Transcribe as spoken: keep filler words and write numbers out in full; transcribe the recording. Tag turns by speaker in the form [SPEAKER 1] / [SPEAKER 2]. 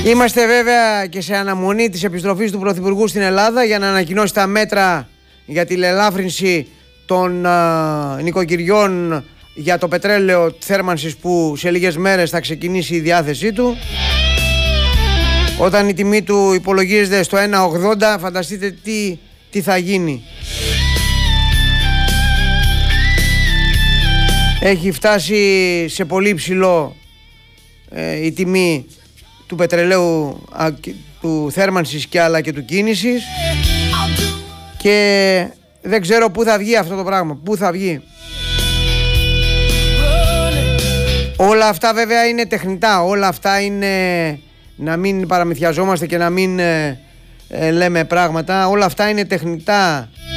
[SPEAKER 1] Είμαστε βέβαια και σε αναμονή της επιστροφής του Πρωθυπουργού στην Ελλάδα για να ανακοινώσει τα μέτρα για τη ελάφρυνση των α, νοικοκυριών για το πετρέλαιο θέρμανσης που σε λίγες μέρες θα ξεκινήσει η διάθεσή του. Όταν η τιμή του υπολογίζεται στο ένα ογδόντα, φανταστείτε τι, τι θα γίνει. Έχει φτάσει σε πολύ ψηλό ε, η τιμή του πετρελαίου, α, του θέρμανσης και αλλά και του κίνησης, και δεν ξέρω πού θα βγει αυτό το πράγμα, πού θα βγει. Όλα αυτά βέβαια είναι τεχνητά, όλα αυτά είναι να μην παραμυθιαζόμαστε και να μην ε, ε, λέμε πράγματα, όλα αυτά είναι τεχνητά